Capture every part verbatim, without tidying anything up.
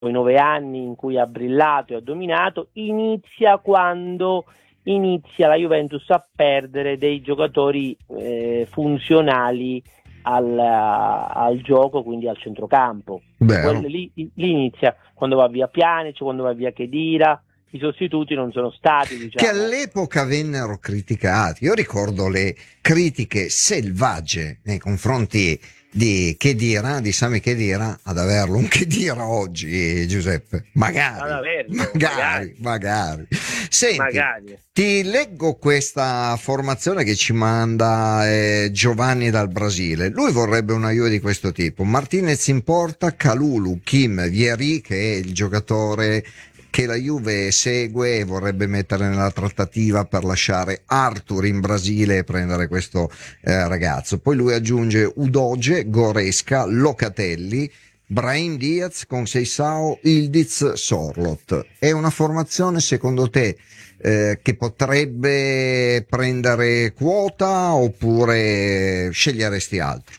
i nove anni in cui ha brillato e ha dominato, inizia quando inizia la Juventus a perdere dei giocatori eh, funzionali al, al gioco, quindi al centrocampo. Quello, lì, lì inizia quando va via Pjanic, quando va via Khedira. I sostituti non sono stati, diciamo. Che all'epoca vennero criticati. Io ricordo le critiche selvagge nei confronti di Khedira, di Sami Khedira, ad averlo un Khedira oggi, Giuseppe. Magari, averlo, magari, magari, magari. Senti, magari. Ti leggo questa formazione che ci manda eh, Giovanni dal Brasile. Lui vorrebbe una Juve di questo tipo: Martinez in porta, Kalulu, Kim, Vieri, che è il giocatore che la Juve segue e vorrebbe mettere nella trattativa per lasciare Arthur in Brasile e prendere questo eh, ragazzo. Poi lui aggiunge Udoge, Goresca, Locatelli, Brahim Diaz, Conceição, Ildiz, Sorloth. È una formazione, secondo te, eh, che potrebbe prendere quota oppure sceglieresti altro?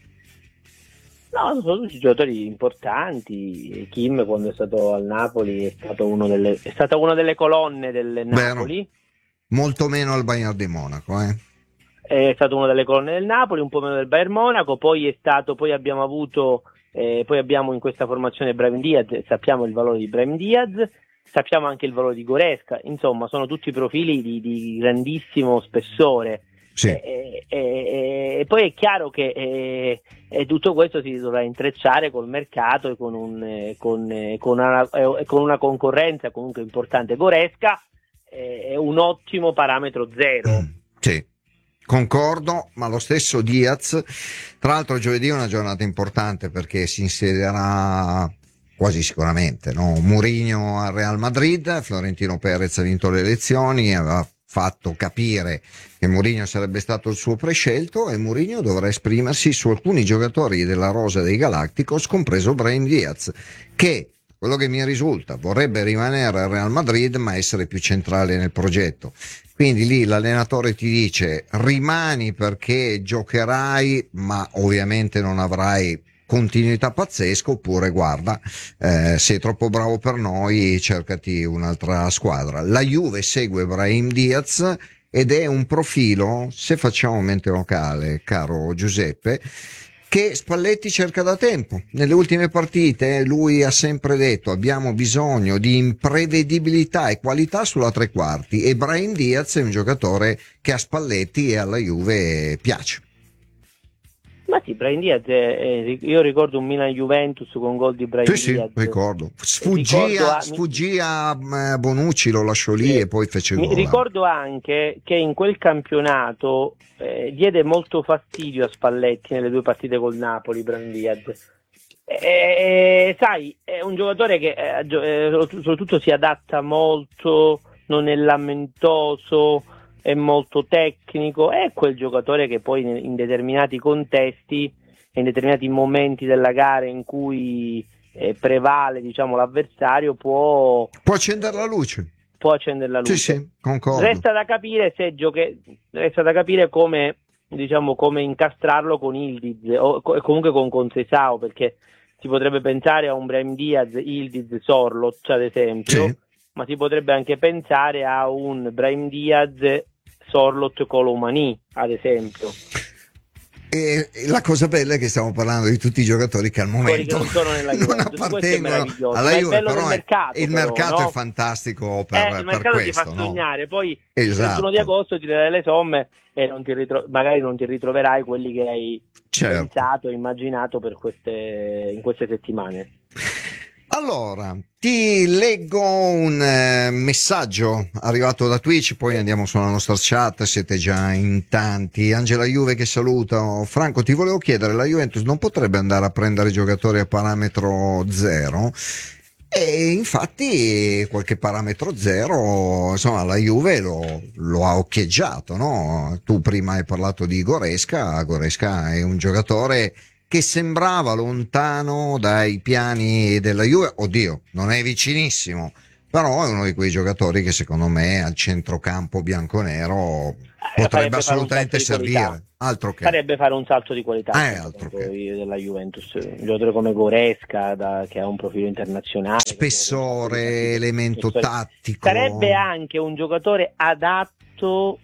No, sono tutti giocatori importanti. Kim, quando è stato al Napoli, è stato uno delle, è stata una delle colonne del Napoli. Vero. Molto meno al Bayern di Monaco, eh? È stato una delle colonne del Napoli, un po' meno del Bayern Monaco. Poi è stato, poi abbiamo avuto, eh, poi abbiamo in questa formazione Brahim Diaz. Sappiamo il valore di Brahim Diaz, sappiamo anche il valore di Goretzka. Insomma, sono tutti profili di, di grandissimo spessore. Sì. E, e, e, e poi è chiaro che e, e tutto questo si dovrà intrecciare col mercato e con, un, con, con, una, con una concorrenza comunque importante. Goretzka è un ottimo parametro zero. Mm, sì, concordo, ma lo stesso Diaz. Tra l'altro giovedì è una giornata importante perché si insedierà quasi sicuramente, no? Mourinho al Real Madrid. Florentino Perez ha vinto le elezioni, aveva fatto capire che Mourinho sarebbe stato il suo prescelto e Mourinho dovrà esprimersi su alcuni giocatori della rosa dei Galacticos, compreso Brahim Diaz, che, quello che mi risulta, vorrebbe rimanere al Real Madrid ma essere più centrale nel progetto. Quindi lì l'allenatore ti dice rimani perché giocherai ma ovviamente non avrai continuità pazzesca, oppure guarda, eh, sei troppo bravo per noi, cercati un'altra squadra. La Juve segue Brahim Diaz ed è un profilo, se facciamo mente locale, caro Giuseppe, che Spalletti cerca da tempo. Nelle ultime partite lui ha sempre detto abbiamo bisogno di imprevedibilità e qualità sulla tre quarti, e Brahim Diaz è un giocatore che a Spalletti e alla Juve piace. Ma sì, Brahim Diaz, eh, io ricordo un Milan-Juventus con gol di Brahim sì, Diaz. Sì, ricordo. Sfuggì, ricordo a, a, sfuggì a Bonucci, lo lasciò lì sì, e poi fece mi gol. Ricordo anche che in quel campionato eh, diede molto fastidio a Spalletti nelle due partite col Napoli, Brahim Diaz. Eh, sai, è un giocatore che eh, soprattutto si adatta molto, non è lamentoso, è molto tecnico, è quel giocatore che poi in determinati contesti e in determinati momenti della gara in cui eh, prevale, diciamo, l'avversario può può accendere la luce. Può accendere la luce. Sì, sì, concordo. Resta da capire se gioche, resta da capire come, diciamo, come incastrarlo con Ildiz o comunque con Conceição, perché si potrebbe pensare a un Brahim Diaz, Ildiz, Sorloth ad esempio, sì. Ma si potrebbe anche pensare a un Brahim Diaz, Sorloth, Colomani ad esempio. E la cosa bella è che stiamo parlando di tutti i giocatori che al momento non, sono nella Juve, non appartengono alla Ma Juve, è bello però mercato, il però, mercato no? è fantastico per, eh, il per mercato questo, ti fa no? sognare, poi esatto. Il trentuno di agosto ti dai le somme e non ti ritro- magari non ti ritroverai quelli che hai certo. pensato, immaginato per queste in queste settimane. Allora, ti leggo un eh, messaggio arrivato da Twitch, poi andiamo sulla nostra chat, siete già in tanti. Angela Juve che saluta. Franco, ti volevo chiedere, la Juventus non potrebbe andare a prendere giocatori a parametro zero? E infatti qualche parametro zero, insomma, la Juve lo, lo ha occhieggiato, no? Tu prima hai parlato di Goretzka, Goretzka è un giocatore che sembrava lontano dai piani della Juve. Oddio, non è vicinissimo, però è uno di quei giocatori che secondo me al centrocampo bianconero potrebbe assolutamente servire, altro che farebbe fare un salto di qualità eh, altro che. della Juventus, un giocatore come Goretzka da, che ha un profilo internazionale, spessore, elemento spessore. tattico, Sarebbe anche un giocatore adatto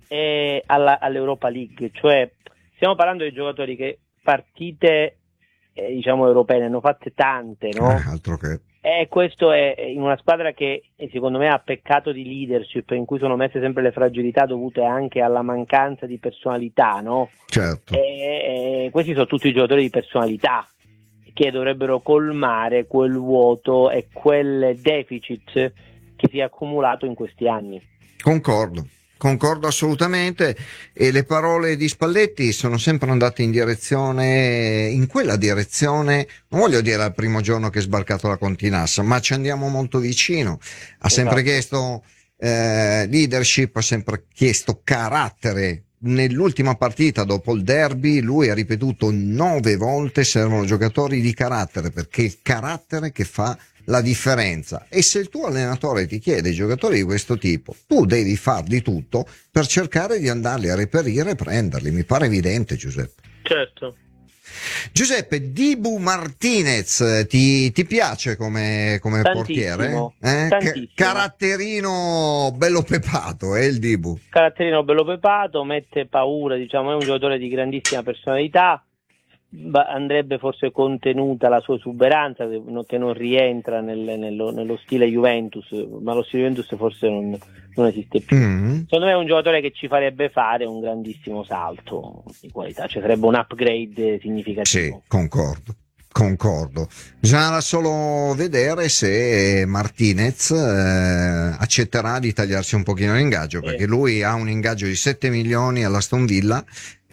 eh, alla, all'Europa League, cioè stiamo parlando di giocatori che partite eh, diciamo europee ne hanno fatte tante, no? Eh, altro che. E questo è in una squadra che secondo me ha peccato di leadership, in cui sono messe sempre le fragilità dovute anche alla mancanza di personalità, no? Certo. E, e questi sono tutti i giocatori di personalità che dovrebbero colmare quel vuoto e quel deficit che si è accumulato in questi anni. Concordo. Concordo assolutamente, e le parole di Spalletti sono sempre andate in direzione, in quella direzione, non voglio dire al primo giorno che è sbarcato la Continassa, ma ci andiamo molto vicino. Ha sempre Esatto. chiesto eh, leadership, ha sempre chiesto carattere. Nell'ultima partita dopo il derby lui ha ripetuto nove volte servono giocatori di carattere, perché è il carattere che fa la differenza, e se il tuo allenatore ti chiede giocatori di questo tipo, tu devi far di tutto per cercare di andarli a reperire e prenderli. Mi pare evidente, Giuseppe. Certo. Giuseppe, Dibu Martinez ti, ti piace come, come portiere? Eh? Tantissimo. Caratterino bello pepato, è eh, il Dibu. Caratterino bello pepato, mette paura, diciamo, è un giocatore di grandissima personalità. Andrebbe forse contenuta la sua esuberanza, che non rientra nel, nello, nello stile Juventus, ma lo stile Juventus forse non, non esiste più. Mm-hmm. Secondo me è un giocatore che ci farebbe fare un grandissimo salto di qualità, cioè sarebbe un upgrade significativo. Sì, concordo. Concordo, bisogna solo vedere se Martinez eh, accetterà di tagliarsi un pochino l'ingaggio, sì. Perché lui ha un ingaggio di sette milioni all'Aston Villa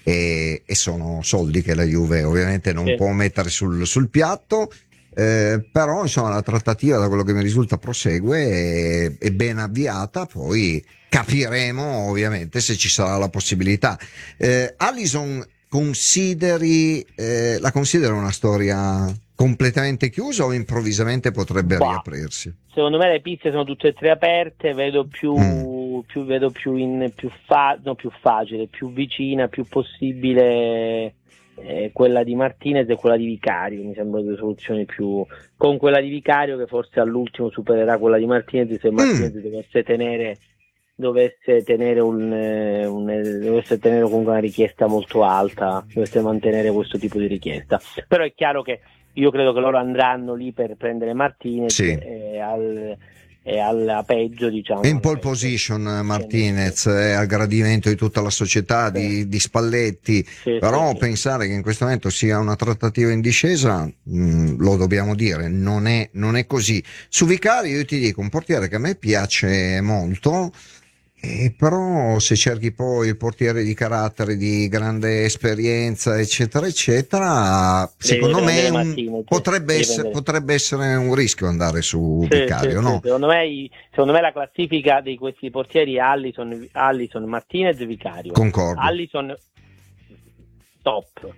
e, e sono soldi che la Juve ovviamente non sì. può mettere sul, sul piatto, eh, però insomma la trattativa, da quello che mi risulta, prosegue, è, è ben avviata, poi capiremo ovviamente se ci sarà la possibilità. eh, Alisson consideri eh, la considera una storia completamente chiusa o improvvisamente potrebbe bah, riaprirsi? Secondo me le piste sono tutte e tre aperte, vedo più, mm. più vedo più in più fa, no, più facile, più vicina, più possibile eh, quella di Martinez e quella di Vicario. Mi sembrano due soluzioni più, con quella di Vicario che forse all'ultimo supererà quella di Martinez, se Martinez mm. dovesse tenere dovesse tenere un, un dovesse tenere comunque una richiesta molto alta, dovesse mantenere questo tipo di richiesta. Però è chiaro che io credo che loro andranno lì per prendere Martinez sì. e, al, e alla peggio, diciamo. È in pole position Martinez, è al gradimento di tutta la società, sì. di, di Spalletti, sì, però sì, pensare sì. che in questo momento sia una trattativa in discesa, mh, lo dobbiamo dire, non è, non è così. Su Vicario io ti dico, un portiere che a me piace molto, e però se cerchi poi il portiere di carattere, di grande esperienza, eccetera eccetera, devi secondo me un, potrebbe, essere, potrebbe essere un rischio andare su sì, Vicario, sì, no? Sì. Secondo me, secondo me la classifica di questi portieri è Alisson, Alisson, Martinez, Vicario. Concordo. Alisson top,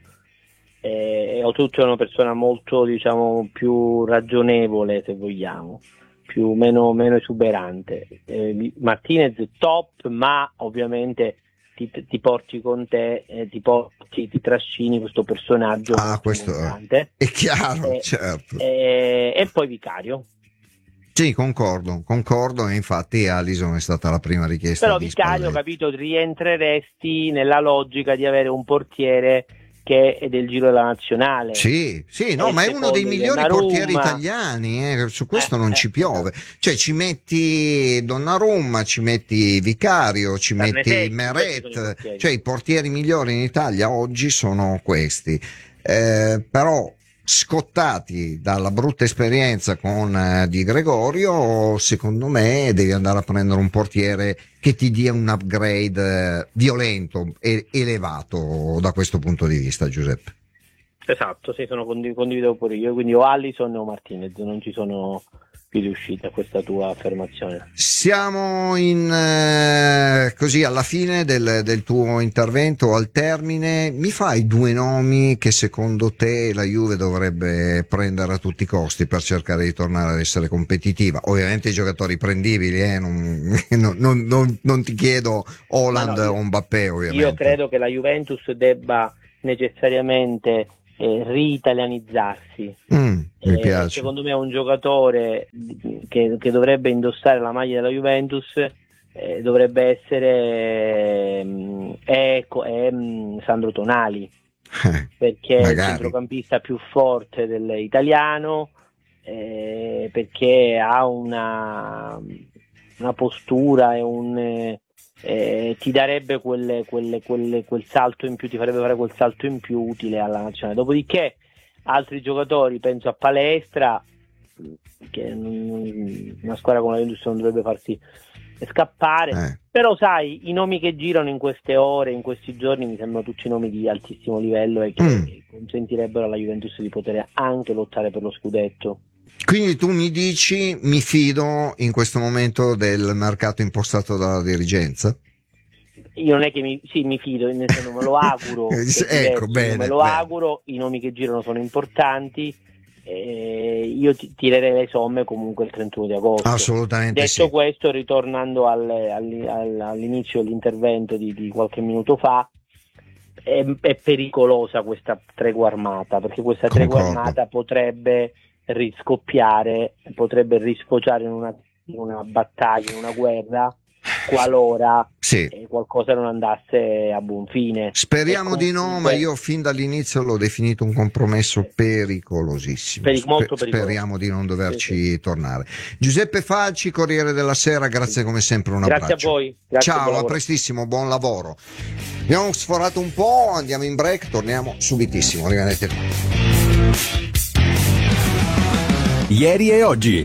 e oltretutto è una persona molto, diciamo, più ragionevole, se vogliamo, più meno, meno esuberante. eh, Martinez top, ma ovviamente ti, ti porti con te, eh, ti porti, ti trascini questo personaggio. Ah, questo importante. È chiaro, eh, certo. Eh, e poi Vicario. Sì, concordo, concordo, e infatti Alisson è stata la prima richiesta. Però di Vicario, Spalletti. capito, rientreresti nella logica di avere un portiere che è del giro della nazionale. Sì, sì, no, ma è uno dei migliori Donnarumma. portieri italiani, eh, su questo eh, non eh, ci piove. Eh. Cioè ci metti Donnarumma, ci metti Vicario, ci metti Meret, cioè i portieri migliori in Italia oggi sono questi. Eh, però scottati dalla brutta esperienza con eh, Di Gregorio, secondo me devi andare a prendere un portiere che ti dia un upgrade eh, violento e elevato da questo punto di vista, Giuseppe. Esatto, sì, sono condiv- condivido pure io, quindi o Alisson o Martinez, non ci sono più riusciti a questa tua affermazione. Siamo in eh, così alla fine del, del tuo intervento, al termine. Mi fai due nomi che secondo te la Juve dovrebbe prendere a tutti i costi per cercare di tornare ad essere competitiva? Ovviamente i giocatori prendibili, eh? non, non, non, non ti chiedo Haaland no, no, io, o Mbappé, ovviamente. Io credo che la Juventus debba necessariamente eh, riitalianizzarsi. Mm, mi eh, piace. Secondo me è un giocatore che, che dovrebbe indossare la maglia della Juventus, eh, dovrebbe essere eh, è, è Sandro Tonali, Eh, perché magari. è il centrocampista più forte dell'italiano, eh, perché ha una, una postura e un eh, ti darebbe quelle, quelle, quelle, quel salto in più, ti farebbe fare quel salto in più utile alla nazionale. Dopodiché altri giocatori, penso a Palestra, che una squadra come la Juventus non dovrebbe farsi scappare, Eh. però sai, i nomi che girano in queste ore, in questi giorni, mi sembrano tutti nomi di altissimo livello e che Mm. consentirebbero alla Juventus di poter anche lottare per lo scudetto. Quindi tu mi dici, mi fido in questo momento del mercato impostato dalla dirigenza? Io non è che mi, sì, mi fido, nel senso me lo auguro, Eh, è ecco, diverso, bene, me lo bene. auguro, i nomi che girano sono importanti, eh, io ti, tirerei le somme comunque il trentuno di agosto. Assolutamente Detto sì. questo, ritornando al, al, al, all'inizio dell'intervento di, di qualche minuto fa, è, è pericolosa questa tregua armata, perché questa tregua Concordo. armata potrebbe riscoppiare, potrebbe risfociare in una, in una battaglia, in una guerra, qualora Sì. eh, qualcosa non andasse a buon fine. Speriamo E di no, comunque- ma io fin dall'inizio l'ho definito un compromesso pericolosissimo. Peri- molto Spe- pericoloso. Speriamo di non doverci Sì, tornare. Giuseppe Falci, Corriere della Sera, grazie come sempre, un abbraccio. Grazie a voi. Grazie, buon Ciao, a lavoro. prestissimo, buon lavoro. Abbiamo sforato un po', andiamo in break, torniamo subitissimo. Rimanete qua. Ieri e oggi.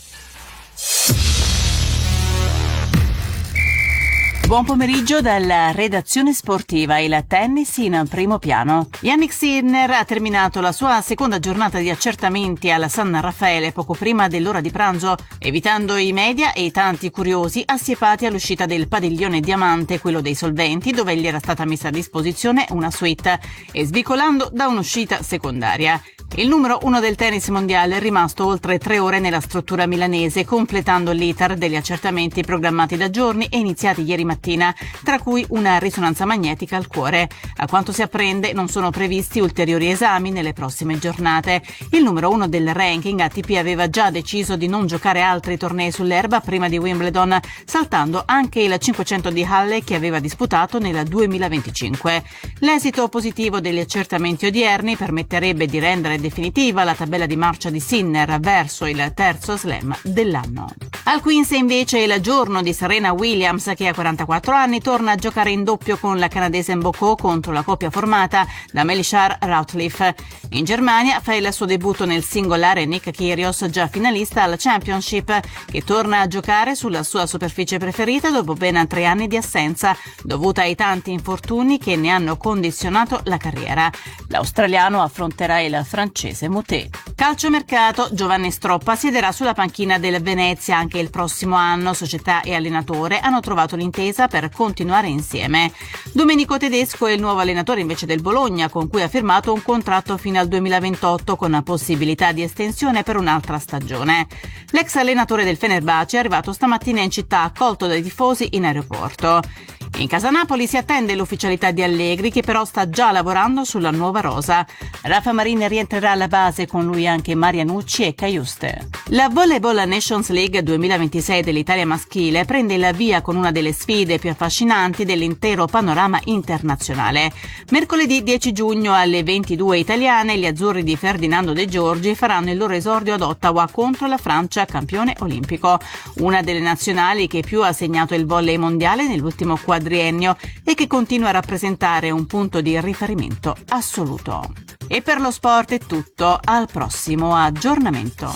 Buon pomeriggio dalla redazione sportiva. Il tennis in primo piano. Jannik Sinner ha terminato la sua seconda giornata di accertamenti al San Raffaele poco prima dell'ora di pranzo, evitando i media e i tanti curiosi assiepati all'uscita del padiglione diamante, quello dei solventi, dove gli era stata messa a disposizione una suite, e svicolando da un'uscita secondaria. Il numero uno del tennis mondiale è rimasto oltre tre ore nella struttura milanese, completando l'iter degli accertamenti programmati da giorni e iniziati ieri mattina, tra cui una risonanza magnetica al cuore. A quanto si apprende, non sono previsti ulteriori esami nelle prossime giornate. Il numero uno del ranking, A T P, aveva già deciso di non giocare altri tornei sull'erba prima di Wimbledon, saltando anche il cinquecento di Halle che aveva disputato nel duemilaventicinque. L'esito positivo degli accertamenti odierni permetterebbe di rendere definitiva la tabella di marcia di Sinner verso il terzo slam dell'anno. Al Queens invece è il giorno di Serena Williams, che a quarantaquattro anni torna a giocare in doppio con la canadese Mboko contro la coppia formata da Melishar Routliffe. In Germania fa il suo debutto nel singolare Nick Kyrgios, già finalista al Championship, che torna a giocare sulla sua superficie preferita dopo ben tre anni di assenza, dovuta ai tanti infortuni che ne hanno condizionato la carriera. L'australiano affronterà il francese Moutet. Calciomercato, Giovanni Stroppa siederà sulla panchina del Venezia anche il prossimo anno. Società e allenatore hanno trovato l'intesa per continuare insieme. Domenico Tedesco è il nuovo allenatore invece del Bologna, con cui ha firmato un contratto fino al duemilaventotto con possibilità di estensione per un'altra stagione. L'ex allenatore del Fenerbahce è arrivato stamattina in città, accolto dai tifosi in aeroporto. In casa Napoli si attende l'ufficialità di Allegri, che però sta già lavorando sulla nuova rosa. Rafa Marin rientrerà alla base, con lui anche Marianucci e Caiuste. La Volleyball Nations League duemilaventisei dell'Italia maschile prende il via con una delle sfide più affascinanti dell'intero panorama internazionale. Mercoledì dieci giugno alle ventidue italiane, gli azzurri di Ferdinando De Giorgi faranno il loro esordio ad Ottawa contro la Francia, campione olimpico, una delle nazionali che più ha segnato il volley mondiale nell'ultimo quadriennio e che continua a rappresentare un punto di riferimento assoluto. E per lo sport è tutto, al prossimo aggiornamento.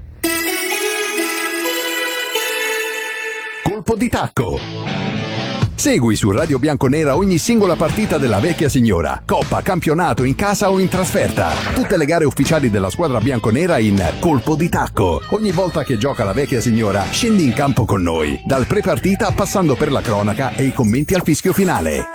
Colpo di tacco. Segui su Radio Bianconera ogni singola partita della vecchia signora, coppa, campionato, in casa o in trasferta. Tutte le gare ufficiali della squadra bianconera in colpo di tacco. Ogni volta che gioca la vecchia signora, scendi in campo con noi, dal pre-partita passando per la cronaca e i commenti al fischio finale.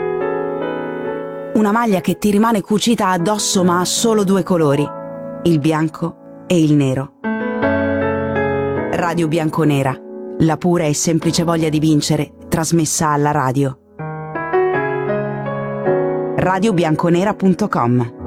Una maglia che ti rimane cucita addosso ma ha solo due colori, il bianco e il nero. Radio Bianconera, la pura e semplice voglia di vincere, trasmessa alla radio. radio bianconera punto com